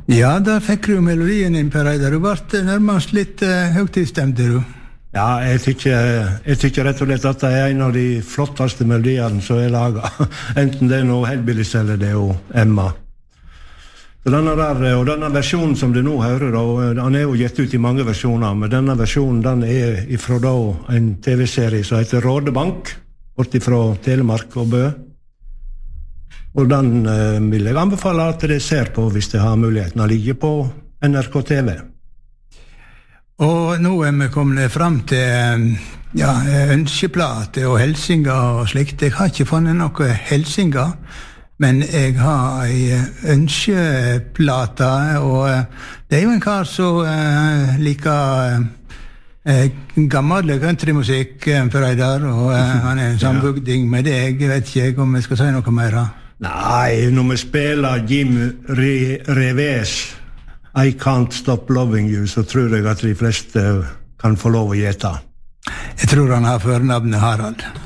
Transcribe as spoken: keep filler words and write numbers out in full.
Ja, der fikk du melodien inn, Per Reidar. Du ble nærmest litt uh, høytidsstemt, du. Ja, jeg tykker, jeg tykker rett og slett at det er en av de flotteste melodiene som er laget. Enten det er noe Hellbillies eller det er jo Emma. Så denne der, og denne versjonen som du nå hører, da, han er jo gitt ut i mange versjoner, men denne versjonen den er ifra da en T V-serie som heter Rådebank, borti fra Telemark og Bø. Og den eh, vil jeg anbefale at dere ser på hvis det har muligheten å ligge på N R K T V. Og nå er vi kommet frem til ja, ønskeplater og helsinger og slikt. Jeg har ikke funnet noe helsinger, men jeg har en ønskeplate, og det er jo en kar som uh, liker uh, gammel countrymusikk, Per Reidar, og uh, han er en sambygding med deg. Jeg vet ikke om jeg skal si noe mer. Nei, når vi spiller Jim Re- Revés I Can't Stop Loving You, så tror jeg at de fleste kan få lov å gjette. Jeg tror han har førnavnet Harald.